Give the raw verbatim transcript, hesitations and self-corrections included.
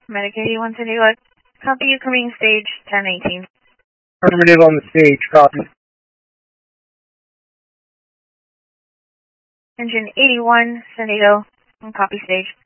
Medicaid eighty-one San Diego. Copy you coming stage ten eighteen. Affirmative on the stage, copy. Engine eighty-one San Diego, copy stage.